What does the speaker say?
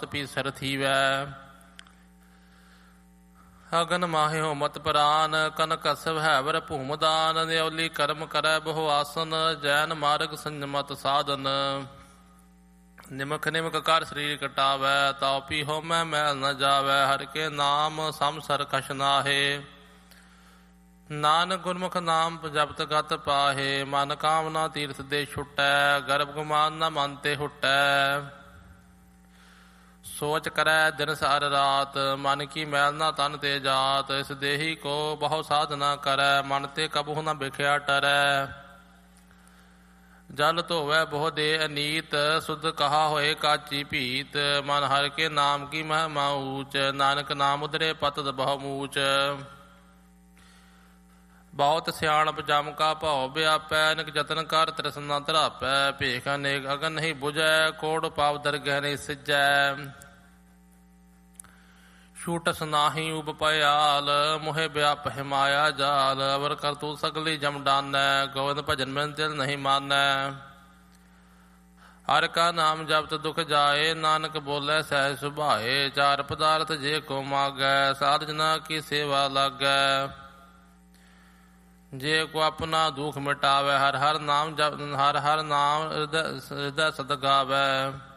ਮਤ ਪੀਸਰ ਥੀਵੈ। ਅਗਨ ਮਾਹਿਓ ਮਤ ਪ੍ਰਾਨ ਕਨਕ ਸਵਹਿਵਰ ਭੂਮਦਾਨ। ਨਿਉਲੀ ਕਰਮ ਕਰੈ ਬਹੁ ਆਸਨ ਜੈਨ ਮਾਰਗ ਸੰਜਮਤ ਸਾਧਨ। ਨਿਮਖ ਨਿਮਖ ਕਰ ਸਰੀਰ ਕਟਾਵੈ ਤਾਉ ਪੀ ਹੋਮੈ ਮੈਲ ਨ ਜਾਵੈ। ਹਰਿ ਕੇ ਨਾਮ ਸਮਸਰ ਕਛ ਨਾਹੇ ਨਾਨਕ ਗੁਰਮੁਖ ਨਾਮ ਜਪਤ ਗਤ ਪਾਹੇ। ਮਨ ਕਾਮਨਾ ਤੀਰਥ ਦੇ ਛੁਟੈ ਗਰਭ ਗੁਮਾਨ ਨ ਮਨ ਤੇ ਹੁਟੈ। ਸੋਚ ਕਰੈ ਦਿਨ ਸਾਰ ਰਾਤ ਮਨ ਕੀ ਮੈਲ ਨਾ ਤਨ ਤੇ ਜਾਤ। ਇਸ ਦੇਹੀ ਕੋ ਬਹੁ ਸਾਧਨਾ ਕਰੈ ਮਨ ਤੇ ਕਬਹੁ ਨ ਬਿਖਿਆ ਟਰੈ। ਜਲ ਧੋਵੈ ਬਹੁ ਦੇ ਅਨੀਤ ਸੁਧ ਕਹਾ ਹੋਏ ਕਾਚੀ ਭੀਤ। ਮਨ ਹਰਿ ਕੇ ਨਾਮ ਕੀ ਮਹਿਮਾ ਊਚ ਨਾਨਕ ਨਾਮ ਉਦਰੇ ਪਤਿਤ ਬਹੁ ਮੂਚ। ਬਹੁਤ ਸਿਆਣਪ ਜਮ ਕਾ ਭਉ ਵਿਆਪੈ ਨਿਕ ਜਤਨ ਕਰ ਤ੍ਰਿਸ਼ਨਾ ਧਰਾਪੈ। ਭੇਖ ਅਨੇਕ ਅਗਨ ਨਹੀਂ ਬੁਝੈ ਕੋੜ ਪਾਪ ਦਰਗਹਿ ਨਹੀਂ ਸਿਜੈ। ਛੂਟਸ ਨਾਹੀ ਉਬ ਪਇਆਲ ਮੋਹਿ ਵਿਆਪਹਿ ਮਾਇਆ ਜਾਲ। ਅਵਰ ਕਰਤੂਤ ਸਗਲੀ ਜਮ ਡਾਨੈ ਗੋਬਿੰਦ ਭਜਨ ਬਿਨ ਦਿਲ ਨਹੀਂ ਮਾਨੈ। ਹਰਿ ਕਾ ਨਾਮ ਜਪਤ ਦੁਖ ਜਾਏ ਨਾਨਕ ਬੋਲੇ ਸਹਿਜ ਸੁਭਾਏ। ਚਾਰ ਪਦਾਰਥ ਜੇ ਕੋ ਮਾਗੈ ਸਾਧ ਜਨਾ ਕੀ ਸੇਵਾ ਲਾਗੈ। ਜੇ ਕੋ ਆਪਣਾ ਦੁਖ ਮਿਟਾਵੈ ਹਰ ਹਰ ਨਾਮ ਹਿਰਦੈ ਸਦ ਗਾਵੈ।